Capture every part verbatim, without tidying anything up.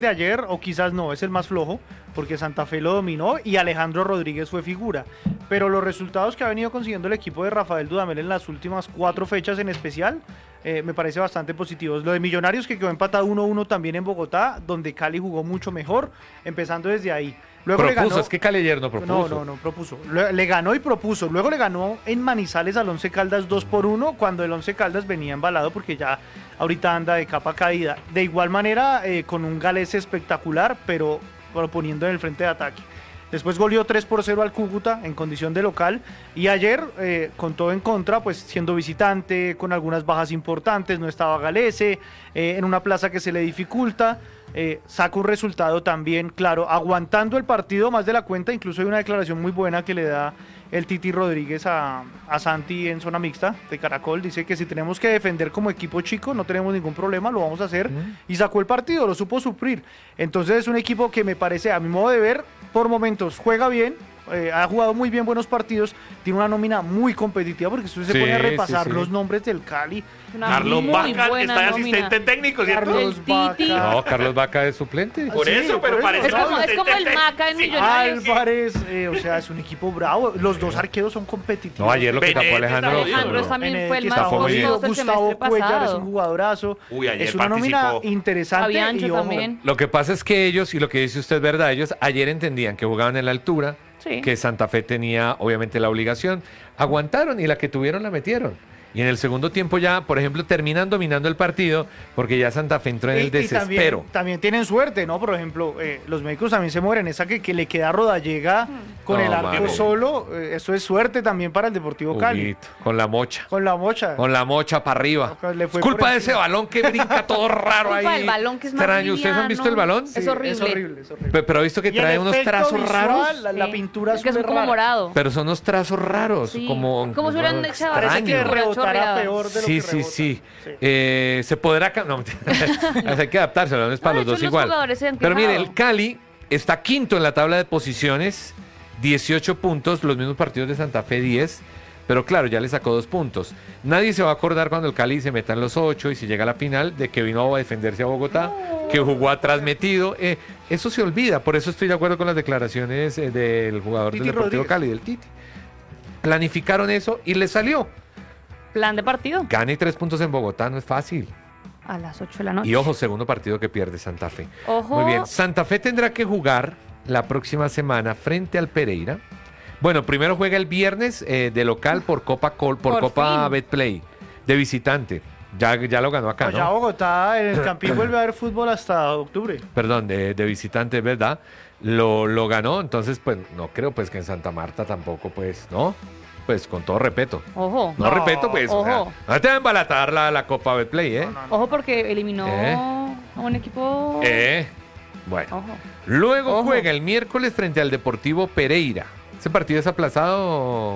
de ayer, o quizás no, es el más flojo, porque Santa Fe lo dominó y Alejandro Rodríguez fue figura. Pero los resultados que ha venido consiguiendo el equipo de Rafael Dudamel en las últimas cuatro fechas en especial, eh, me parece bastante positivos. Lo de Millonarios, que quedó empatado uno uno también en Bogotá, donde Cali jugó mucho mejor, empezando desde ahí. Luego propuso, le ganó, es que Cali ayer no propuso. No, no, no, propuso. Le, le ganó y propuso. Luego le ganó en Manizales al Once Caldas dos por uno, cuando el Once Caldas venía embalado porque ya ahorita anda de capa caída. De igual manera, eh, con un Galés espectacular, pero, pero poniendo en el frente de ataque. Después goleó tres por cero al Cúcuta en condición de local. Y ayer, eh, con todo en contra, pues siendo visitante, con algunas bajas importantes, no estaba Galese, eh, en una plaza que se le dificulta. Eh, saca un resultado también, claro, aguantando el partido más de la cuenta. Incluso hay una declaración muy buena que le da el Titi Rodríguez a, a Santi en zona mixta de Caracol. Dice que si tenemos que defender como equipo chico, no tenemos ningún problema, lo vamos a hacer. Mm. Y sacó el partido, lo supo suplir. Entonces es un equipo que me parece, a mi modo de ver, por momentos juega bien. Eh, ha jugado muy bien buenos partidos, tiene una nómina muy competitiva, porque si usted se sí, pone a repasar sí, sí. los nombres del Cali. Una Carlos Vaca está de asistente técnico, ¿cierto? Carlos Vaca. No, Carlos Vaca es suplente. Por sí, eso, pero parece es como, es como el Maca en sí. Millonarios. Álvarez, eh, o sea, es un equipo bravo. Los dos arqueros son competitivos. No, ayer lo que tapó Alejandro. Alejandro también Benet, fue el más costoso el Gustavo Cuellar pasado. Es un jugadorazo. Uy, ayer es una participó. nómina interesante. Y ojo, también. Lo que pasa es que ellos, y lo que dice usted es verdad, ellos ayer entendían que jugaban en la altura. Sí. Que Santa Fe tenía obviamente la obligación, aguantaron y la que tuvieron la metieron. Y en el segundo tiempo ya, por ejemplo, terminan dominando el partido porque ya Santa Fe entró en el y, desespero. Y también, también tienen suerte, ¿no? Por ejemplo, eh, los médicos también se mueren. Esa que, que le queda a Rodallega hmm. con no, el arco mami. solo, eh, eso es suerte también para el Deportivo Cali. Uguito, con la mocha. Con la mocha. Con la mocha para arriba. Le fue es culpa de ese balón que brinca todo raro ahí. El balón que es más extraño. ¿Ustedes han visto el balón? Sí, es horrible. Es horrible, es horrible. Pero, pero he visto que trae unos trazos visual, raros. La, la sí. pintura es que es como rara. morado. Pero son unos trazos raros. Sí. Como, como si hubieran echado Parece que rebotará peor de Sí, lo que sí, rebota. sí, sí. Eh, se podrá... No, hay que adaptarse, no es para no, los dos los igual. Pero mire, el Cali está quinto en la tabla de posiciones, dieciocho puntos, los mismos partidos de Santa Fe, diez. Pero claro, ya le sacó dos puntos. Nadie se va a acordar cuando el Cali se meta en los ocho y si llega a la final de que vino a defenderse a Bogotá, no. que jugó atrás metido. Eh, eso se olvida, por eso estoy de acuerdo con las declaraciones eh, del jugador Titi del Deportivo Rodríguez. Cali, del Titi. Planificaron eso y le salió. Plan de partido. Gane tres puntos en Bogotá, no es fácil. A las ocho de la noche. Y ojo, segundo partido que pierde Santa Fe. Ojo. Muy bien, Santa Fe tendrá que jugar la próxima semana frente al Pereira. Bueno, primero juega el viernes eh, de local por Copa Col, por, por Copa Betplay, de visitante. Ya, ya lo ganó acá, pues ¿no? Ya Bogotá, en el Campín vuelve a haber fútbol hasta octubre. Perdón, de, de visitante, ¿verdad? Lo, lo ganó, entonces, pues, no creo pues que en Santa Marta tampoco, pues, ¿no? Pues con todo respeto. Ojo. No, no respeto, pues. Ojo. O sea, no te va a embalatar la, la Copa Betplay, ¿eh? No, no, no. Ojo, porque eliminó ¿Eh? a un equipo. Eh. Bueno. Ojo. Luego Ojo. juega el miércoles frente al Deportivo Pereira. ¿Ese partido es aplazado?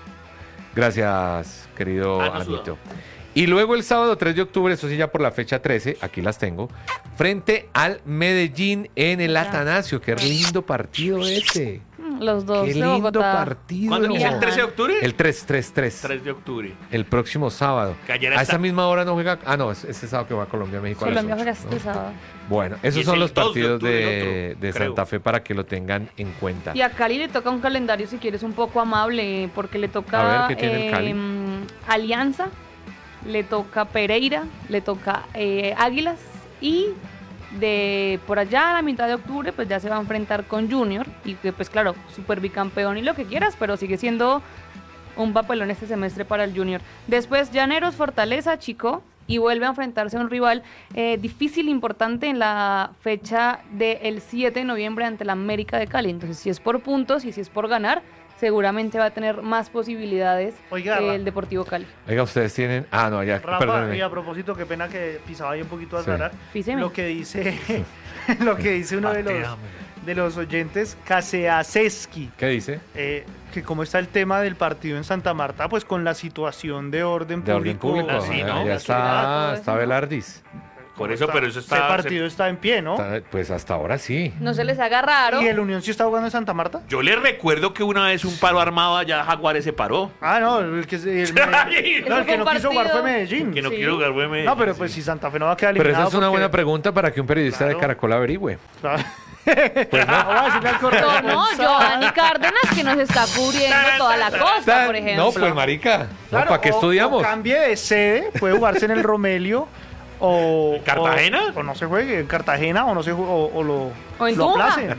Gracias, querido ah, no Anito. Sudó. Y luego el sábado tres de octubre, eso sí ya por la fecha trece, aquí las tengo, frente al Medellín en el Atanasio. Qué lindo partido ese. Los dos Qué de lindo Bogotá. partido. ¿Cuándo es el trece de octubre? El tres, tres, tres. tres de octubre. El próximo sábado. Que ayer a está... esa misma hora no juega. Ah, no, es ese sábado que va a Colombia, México. Colombia a juega las ocho, este ¿no? sábado. Bueno, esos Y son es los el dos de partidos octubre de, otro, de Santa Fe para que lo tengan en cuenta. Y a Cali le toca un calendario, si quieres, un poco amable, porque le toca A ver, ¿qué tiene el Cali? eh, Alianza, le toca Pereira, le toca eh, Águilas y de por allá a la mitad de octubre pues ya se va a enfrentar con Junior y que pues claro, super bicampeón y lo que quieras, pero sigue siendo un papelón este semestre para el Junior. Después Llaneros, Fortaleza, Chico y vuelve a enfrentarse a un rival eh, difícil, importante en la fecha del siete de noviembre ante la América de Cali. Entonces si es por puntos y si es por ganar, seguramente va a tener más posibilidades Oiga, el Deportivo Cali. Oiga, ustedes tienen... Ah, no, ya, Rafa, perdónenme. y a propósito, qué pena que pisaba ahí un poquito a Zara. Sí. Lo que dice lo que dice uno de los, de los oyentes, Caseaseski. ¿Qué dice? Eh, que cómo está el tema del partido en Santa Marta, pues con la situación de orden De orden público. público. Sí, ya, ¿no? ya está, está Velardis. Por eso, pero eso está... Ese partido se- está en pie, ¿no? Pues hasta ahora sí. No se les haga raro. ¿Y el Unión sí está jugando en Santa Marta? Yo le recuerdo que una vez un paro armado allá Jaguares se paró. Ah, no, el que, se- el, Ay, no, el que no fue un quiso jugar fue partido Medellín. Que no Sí. quiero jugar, güey. me- No, pero pues si Santa Fe no va a quedar Pero eliminado. esa es una porque- buena pregunta para que un periodista Claro. de Caracol averigüe. Claro. Pues no, voy a decirle al No, corresponsal. Giovanni Cárdenas, que nos está cubriendo toda la costa, por ejemplo. No, pues marica, no, Claro, ¿para qué o- estudiamos? O cambie de sede, puede jugarse en el Romelio o... ¿Cartagena? O, o no se juegue en Cartagena o no se jue- o, o lo, O en lo Tunja. aplacen.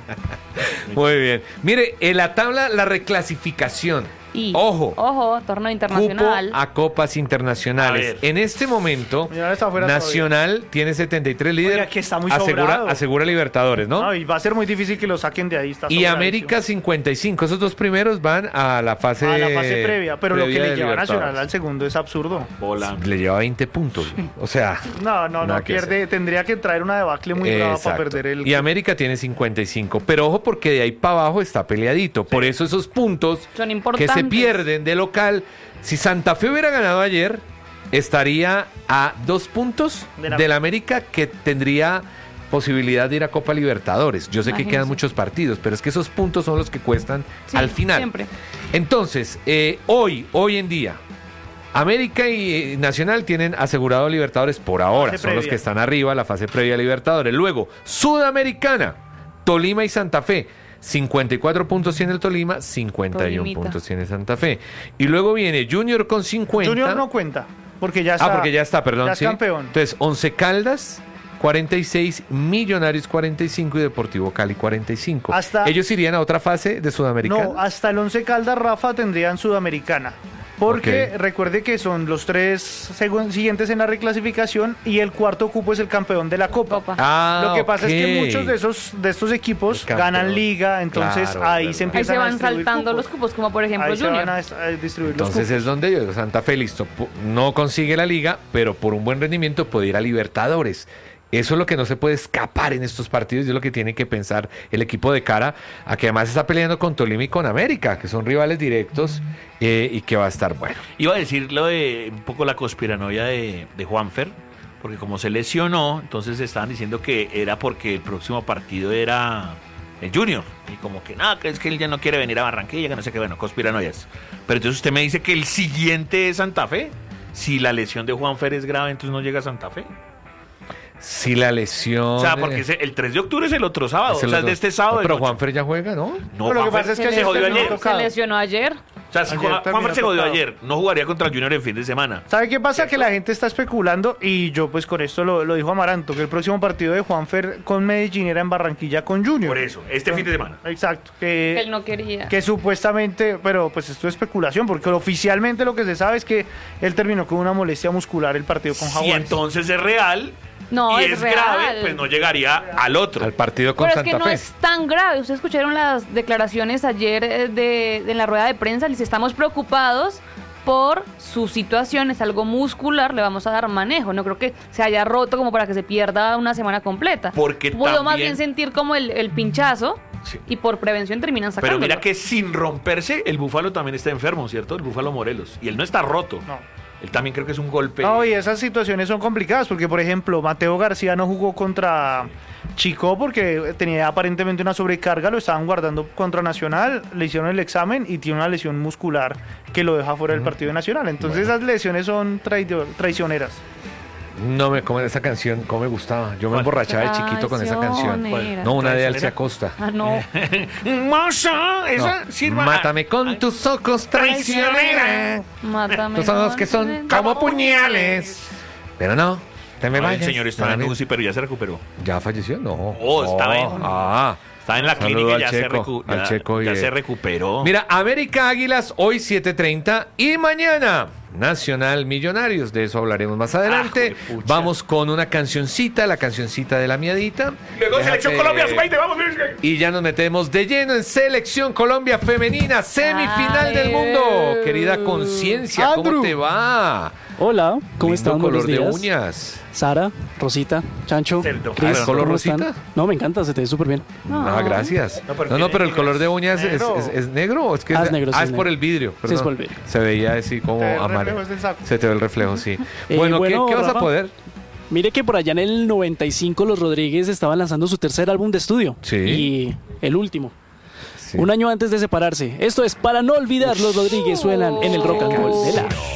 Muy bien. Mire, en la tabla, la reclasificación. Y, Ojo. Ojo, torneo internacional. Cupo a copas internacionales. A ver. En este momento, Millonarios está fuera Nacional tiene setenta y tres líderes. Oiga, que está muy asegura, sobrado. asegura Libertadores, ¿no? No, y va a ser muy difícil que lo saquen de ahí. Está Y sobradísimo. América cincuenta y cinco. Esos dos primeros van a la fase, A la fase previa, pero lo que previa le de lleva Libertadores. Nacional al segundo es absurdo. Bola. Le lleva veinte puntos. O sea, No, no, Nada no, que pierde, tendría que traer una debacle muy brava para exacto. perder el... Y América tiene cincuenta y cinco. Pero ojo, porque de ahí para abajo está peleadito. Por eso esos puntos Son que importantes. se pierden de local. Si Santa Fe hubiera ganado ayer, estaría a dos puntos De la- del América, que tendría posibilidad de ir a Copa Libertadores. Yo sé que Imagínese. quedan muchos partidos, pero es que esos puntos son los que cuestan Sí, al final. siempre. Entonces, eh, hoy, hoy en día, América y eh, Nacional tienen asegurado Libertadores por ahora. Fase Son los previa. que están arriba, la fase previa a Libertadores. Luego, Sudamericana, Tolima y Santa Fe. cincuenta y cuatro puntos tiene el Tolima, cincuenta y uno Tolimita. puntos tiene Santa Fe. Y luego viene Junior con cincuenta. Junior no cuenta, porque ya está... ah, porque ya está, perdón. ya es sí. campeón. Entonces, Once Caldas, cuarenta y seis, Millonarios cuarenta y cinco y Deportivo Cali cuarenta y cinco. Hasta- Ellos irían a otra fase de Sudamericana. No, hasta el Once Caldas, Rafa, tendrían Sudamericana. Porque Ok. recuerde que son los tres segun- siguientes en la reclasificación y el cuarto cupo es el campeón de la Copa. Copa. Ah, Lo que pasa es que ok. muchos de esos de estos equipos El campeón. ganan liga, entonces Claro, ahí verdad. se Ahí empiezan se a van distribuir saltando cupos. los cupos, como por ejemplo Ahí se Junior. van a, a distribuir los Entonces cupos. es donde yo, Santa Fe, listo, pu- no consigue la liga, pero por un buen rendimiento puede ir a Libertadores. Eso es lo que no se puede escapar en estos partidos y es lo que tiene que pensar el equipo de cara a que además está peleando con Tolima y con América, que son rivales directos eh, y que va a estar bueno. Iba a decir lo de un poco la conspiranoia de, de Juanfer, porque como se lesionó, entonces estaban diciendo que era porque el próximo partido era el Junior. Y como que nada, que es que él ya no quiere venir a Barranquilla, que no sé qué, bueno, conspiranoias. Pero entonces usted me dice que el siguiente es Santa Fe. Si la lesión de Juanfer es grave, entonces no llega a Santa Fe. Si la lesión... O sea, porque ese- el tres de octubre es el otro sábado. es O el sea, es otro- de este sábado. No, el pero ocho. Juanfer ya juega, ¿no? No, Pero lo que Juanfer pasa es que se ayer jodió terminó ayer. tocado. Se lesionó ayer. O sea, si Ayer Juan- terminó Juanfer se jodió tocado. ayer. No jugaría contra el Junior en fin de semana. ¿Sabe qué pasa? Que la gente está especulando y yo pues con esto lo, lo dijo Amaranto, que el próximo partido de Juanfer con Medellín era en Barranquilla con Junior. Por eso, este fin de semana. Exacto, Que que, él no quería. que supuestamente, pero pues esto es especulación, porque oficialmente lo que se sabe es que él terminó con una molestia muscular el partido con Si Jaguares. entonces es real No, y es es, real. grave, pues no llegaría al otro. Al partido con Pero es Santa que no Fe. es tan grave. Ustedes escucharon las declaraciones ayer eh, de, de en la rueda de prensa. Les estamos preocupados por su situación. Es algo muscular. Le vamos a dar manejo. No creo que se haya roto como para que se pierda una semana completa. Porque Pudo más también- bien sentir como el, el pinchazo Sí. y por prevención terminan sacándolo. Pero mira que sin romperse, el Búfalo también está enfermo, ¿cierto? El Búfalo Morelos. Y él no está roto. No. Él también creo que es un golpe. No, y esas situaciones son complicadas porque, por ejemplo, Mateo García no jugó contra Chico porque tenía aparentemente una sobrecarga, lo estaban guardando contra Nacional, le hicieron el examen y tiene una lesión muscular que lo deja fuera del partido de Nacional. Entonces esas lesiones son traidor- traicioneras. No me como esa canción, cómo me gustaba. Yo me emborrachaba de chiquito con esa canción. Traicionera. No, una de ¿Traicionera? Alcia Costa. Ah, no. Moza, esa No. sirva. Mátame con Ay, tus ojos, traicionera. Mátame. Tus ojos que son como puñales. Pero no, te me Ay, vayas. el señor está en Mami. U C I, pero ya se recuperó. ¿Ya falleció? No. Oh, está bien. Ah. Está en la Saludo clínica, al ya, se, Checo, recu- al ya- Checo y ya el- se recuperó. Mira, América Águilas hoy siete treinta y mañana Nacional Millonarios. De eso hablaremos más adelante. Ah, juepucha. Vamos con una cancioncita, la cancioncita de la miadita. Luego Selección Déjate- Colombia, sub veinte, vamos. Y ya nos metemos de lleno en Selección Colombia Femenina, semifinal Ay. del mundo. Querida Conciencia, ¿cómo Andrew. te va? Hola, ¿cómo Lindo están? color Buenos de días. uñas. Sara, Rosita, Chancho, Cerdo. Cris, Ah, ¿es color ¿cómo están? rosita? No, me encanta, se te ve súper bien. Ah, gracias. No, No, pero no, tiene- pero el tiene- color de uñas es, negro. es- es negro. ¿O es que Ah, es negro, sí, ah, es es por negro. el vidrio. Sí, es perdón. por el vidrio. Se veía así como Te ve el amarillo. reflejo del saco. Se te ve el reflejo, sí. Eh, bueno, ¿qué, bueno, qué vas a Rafa. poder? Mire que por allá en el noventa y cinco los Rodríguez estaban lanzando su tercer álbum de estudio. Sí. Y el último. Sí. Un año antes de separarse. Esto es Para no olvidar, los Rodríguez suenan en el Rock and Roll de la...